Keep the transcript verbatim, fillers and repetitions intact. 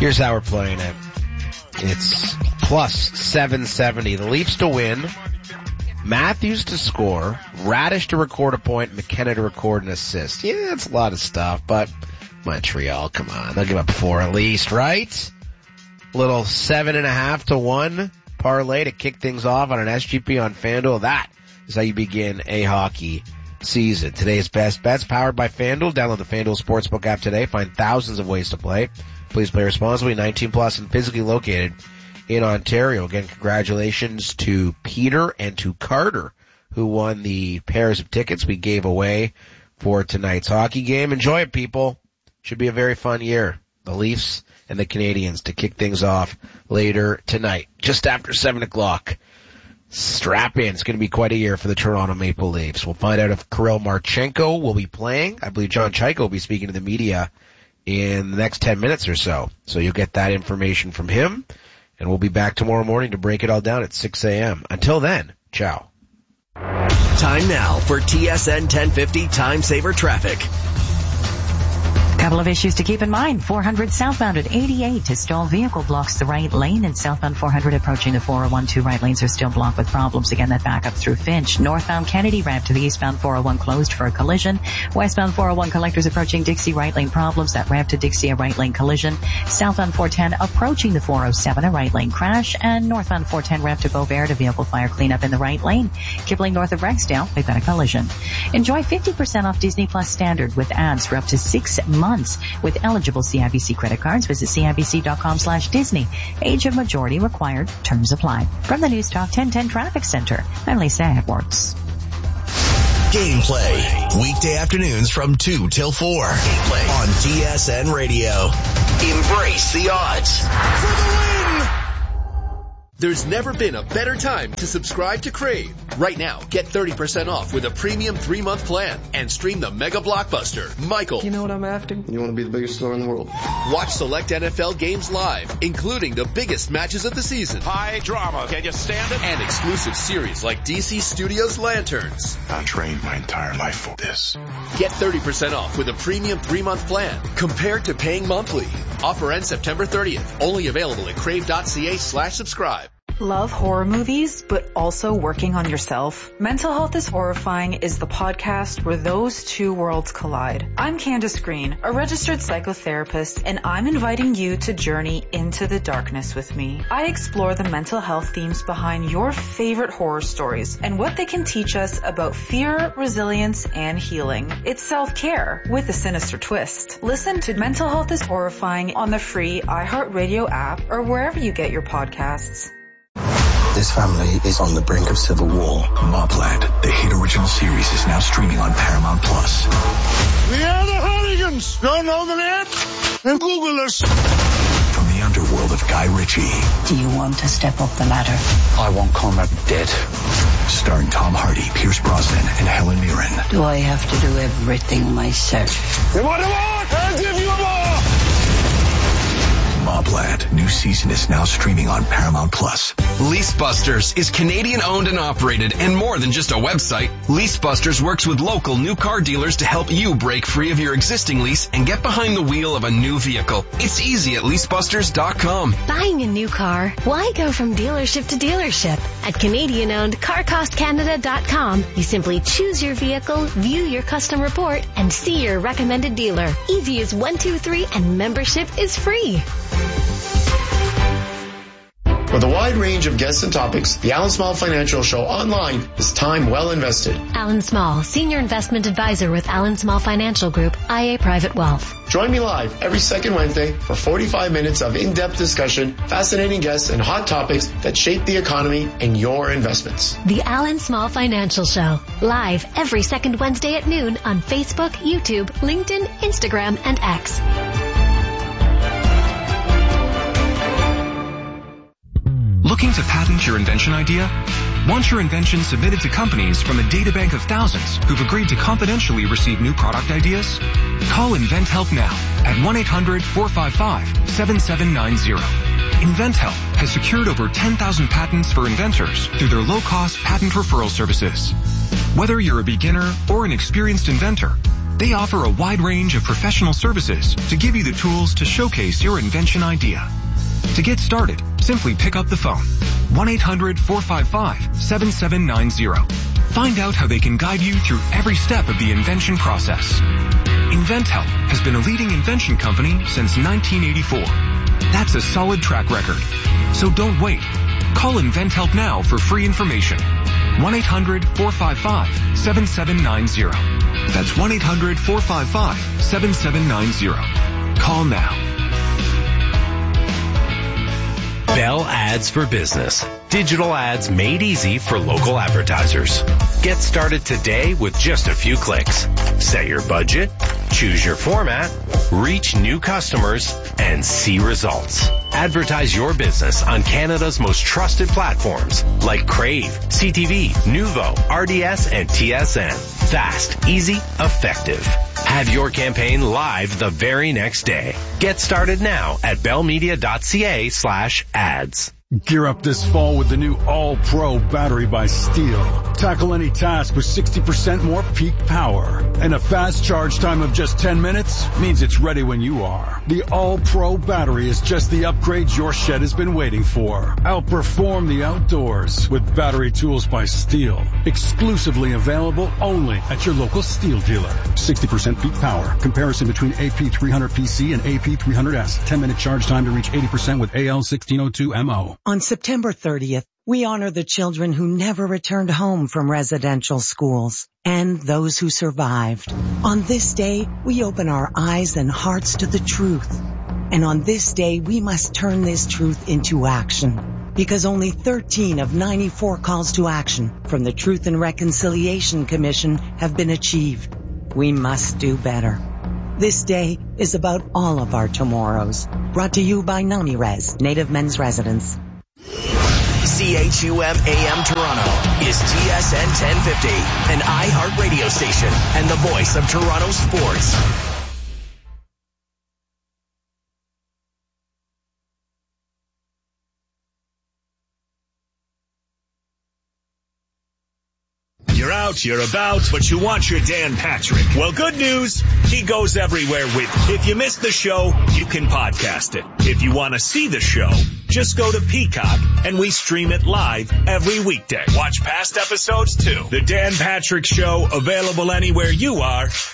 Here's how we're playing it. It's plus seven seventy. The Leafs to win, Matthews to score, Radish to record a point, McKenna to record an assist. Yeah, that's a lot of stuff, but Montreal, come on. They'll give up four at least, right? Little seven and a half to one parlay to kick things off on an S G P on FanDuel. That is how you begin a hockey season. Today's best bets powered by FanDuel. Download the FanDuel Sportsbook app today. Find thousands of ways to play. Please play responsibly. nineteen plus and physically located in Ontario. Again, congratulations to Peter and to Carter, who won the pairs of tickets we gave away for tonight's hockey game. Enjoy it, people. Should be a very fun year. The Leafs and the Canadians to kick things off later tonight, just after seven o'clock. Strap in. It's going to be quite a year for the Toronto Maple Leafs. We'll find out if Kirill Marchenko will be playing. I believe John Chaiko will be speaking to the media in the next ten minutes or so. So you'll get that information from him. And we'll be back tomorrow morning to break it all down at six a.m. Until then, ciao. Time now for T S N ten fifty Time Saver Traffic. Couple of issues to keep in mind. four hundred southbound at eighty-eight. A stalled vehicle blocks the right lane, and southbound four hundred approaching the four oh one two right lanes are still blocked with problems. Again, that back up through Finch. Northbound Kennedy ramp to the eastbound four oh one closed for a collision. Westbound four oh one collectors approaching Dixie right lane problems. That ramp to Dixie a right lane collision. Southbound four ten approaching the four oh seven a right lane crash. And northbound four ten ramp to Beauvert to vehicle fire cleanup in the right lane. Kipling north of Rexdale, we've got a collision. Enjoy fifty percent off Disney Plus Standard with ads for up to six months. With eligible C I B C credit cards, visit cibc.com slash Disney. Age of majority required. Terms apply. From the News Talk ten ten Traffic Center, I'm Lisa Edwards. Gameplay. Weekday afternoons from two till four. Gameplay on T S N Radio. Embrace the odds. For the win! There's never been a better time to subscribe to Crave. Right now, get thirty percent off with a premium three-month plan and stream the mega blockbuster, Michael. You know what I'm after? You want to be the biggest star in the world. Watch select N F L games live, including the biggest matches of the season. High drama. Can you stand it? And exclusive series like D C Studios' Lanterns. I trained my entire life for this. Get thirty percent off with a premium three-month plan compared to paying monthly. Offer ends September thirtieth. Only available at crave.ca slash subscribe. Love horror movies, but also working on yourself? Mental Health is Horrifying is the podcast where those two worlds collide. I'm Candace Green, a registered psychotherapist, and I'm inviting you to journey into the darkness with me. I explore the mental health themes behind your favorite horror stories and what they can teach us about fear, resilience, and healing. It's self-care with a sinister twist. Listen to Mental Health is Horrifying on the free iHeartRadio app or wherever you get your podcasts. This family is on the brink of civil war. Mobland, the hit original series, is now streaming on Paramount Plus. We are the Hooligans. Don't know the net? Then Google us. From the underworld of Guy Ritchie. Do you want to step up the ladder? I want Conrad dead. Starring Tom Hardy, Pierce Brosnan, and Helen Mirren. Do I have to do everything myself? You want a more? I'll give you a more. Mobland, new season is now streaming on Paramount Plus. Leasebusters is Canadian owned and operated and more than just a website. Leasebusters works with local new car dealers to help you break free of your existing lease and get behind the wheel of a new vehicle. It's easy at leasebusters dot com. Buying a new car? Why go from dealership to dealership? At Canadian owned car cost canada dot com, you simply choose your vehicle, view your custom report, and see your recommended dealer. Easy as one, two, three, and membership is free. With a wide range of guests and topics, the Alan Small Financial Show online is time well invested. Alan Small, Senior Investment Advisor with Alan Small Financial Group, I A Private Wealth. Join me live every second Wednesday for forty-five minutes of in-depth discussion, fascinating guests, and hot topics that shape the economy and your investments. The Alan Small Financial Show, live every second Wednesday at noon on Facebook, YouTube, LinkedIn, Instagram, and X. Looking to patent your invention idea? Want your invention submitted to companies from a databank of thousands who've agreed to confidentially receive new product ideas? Call InventHelp now at one eight hundred four five five seven seven nine zero. InventHelp has secured over ten thousand patents for inventors through their low-cost patent referral services. Whether you're a beginner or an experienced inventor, They offer a wide range of professional services to give you the tools to showcase your invention idea. To get started, simply pick up the phone. one eight hundred four five five seven seven nine zero. Find out how they can guide you through every step of the invention process. InventHelp has been a leading invention company since nineteen eighty-four. That's a solid track record. So don't wait. Call InventHelp now for free information. one eight hundred four five five seven seven nine zero. That's one eight hundred four five five seven seven nine zero. Call now. Bell Ads for Business. Digital ads made easy for local advertisers. Get started today with just a few clicks. Set your budget, choose your format, reach new customers, and see results. Advertise your business on Canada's most trusted platforms like Crave, C T V, Nuvo, R D S, and T S N. Fast, easy, effective. Have your campaign live the very next day. Get started now at bellmedia.ca slash ads. Gear up this fall with the new All-Pro battery by Steel. Tackle any task with sixty percent more peak power. And a fast charge time of just ten minutes means it's ready when you are. The All-Pro battery is just the upgrade your shed has been waiting for. Outperform the outdoors with battery tools by Steel. Exclusively available only at your local Steel dealer. sixty percent peak power. Comparison between A P three hundred P C and A P three hundred S. ten minute charge time to reach eighty percent with A L sixteen oh two M O. On September thirtieth, we honor the children who never returned home from residential schools and those who survived. On this day, we open our eyes and hearts to the truth. And on this day, we must turn this truth into action. Because only thirteen of ninety-four calls to action from the Truth and Reconciliation Commission have been achieved. We must do better. This day is about all of our tomorrows. Brought to you by NamiRes, Native Men's Residence. C H U M A M Toronto is T S N ten fifty, an iHeart radio station and the voice of Toronto sports. You're out, you're about, but you want your Dan Patrick. Well, good news, he goes everywhere with you. If you missed the show, you can podcast it. If you want to see the show, just go to Peacock and we stream it live every weekday. Watch past episodes too. The Dan Patrick Show, available anywhere you are.